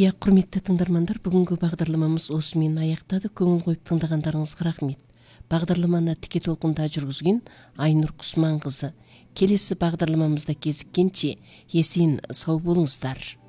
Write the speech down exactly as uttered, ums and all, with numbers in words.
Иә, құрметті тыңдармандар, бүгінгі бағдарламамыз осымен аяқтады. Көңіл қойып тыңдағандарыңызға рахмет. Бағдарламаны тіке толқында жүргізген Айнұр Құсманқызы. Келесі бағдарламамызда кезіккенше есен сау болыңыздар.